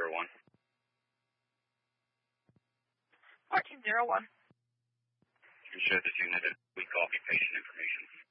1401. 1401. You showed this unit at weak coffee patient information.